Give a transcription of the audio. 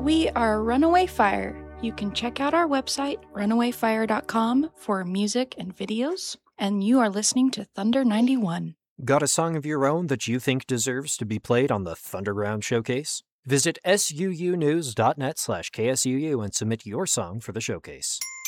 We are Runaway Fire. You can check out our website, runawayfire.com, for music and videos. And you are listening to Thunder 91. Got a song of your own that you think deserves to be played on the Thunderground Showcase? Visit suunews.net/KSUU and submit your song for the showcase.